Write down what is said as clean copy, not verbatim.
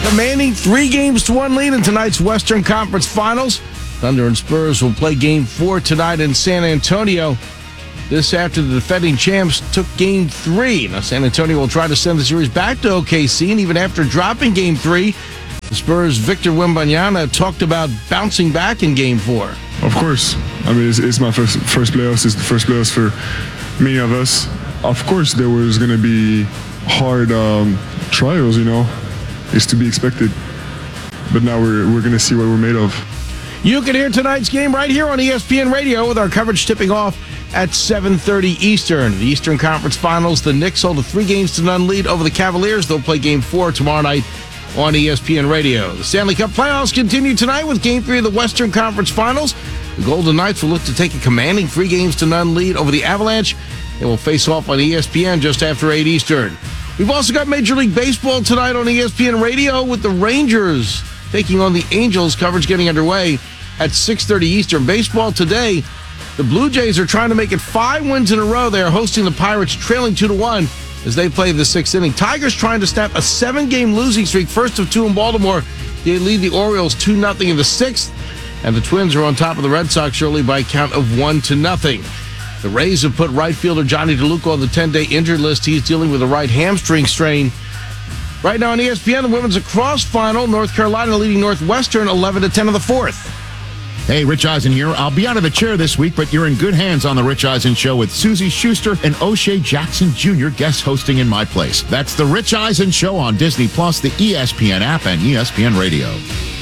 Commanding 3-1 lead in tonight's Western Conference Finals. Thunder and Spurs will play Game 4 tonight in San Antonio. This after the defending champs took Game 3. Now, San Antonio will try to send the series back to OKC, and even after dropping Game 3, the Spurs' Victor Wembanyama talked about bouncing back in Game 4. Of course. I mean, it's my first playoffs. It's the first playoffs for many of us. Of course, there was going to be hard trials, It's to be expected. But now we're going to see what we're made of. You can hear tonight's game right here on ESPN Radio with our coverage tipping off at 7:30 Eastern. The Eastern Conference Finals, the Knicks hold a 3-0 lead over the Cavaliers. They'll play Game 4 tomorrow night on ESPN Radio. The Stanley Cup playoffs continue tonight with Game 3 of the Western Conference Finals. The Golden Knights will look to take a commanding 3-0 lead over the Avalanche. They will face off on ESPN just after 8 Eastern. We've also got Major League Baseball tonight on ESPN Radio with the Rangers taking on the Angels. Coverage getting underway at 6:30 Eastern. Baseball today, the Blue Jays are trying to make it 5 wins in a row. They are hosting the Pirates, trailing 2-1 as they play the 6th inning. Tigers trying to snap a 7-game losing streak, first of 2 in Baltimore. They lead the Orioles 2-0 in the 6th, and the Twins are on top of the Red Sox early by a count of 1-0. The Rays have put right fielder Johnny DeLuca on the 10-day injured list. He's dealing with a right hamstring strain. Right now on ESPN, the women's lacrosse final, North Carolina leading Northwestern 11-10 of the 4th. Hey, Rich Eisen here. I'll be out of the chair this week, but you're in good hands on The Rich Eisen Show with Susie Schuster and O'Shea Jackson Jr. guest hosting in my place. That's The Rich Eisen Show on Disney+, the ESPN app, and ESPN Radio.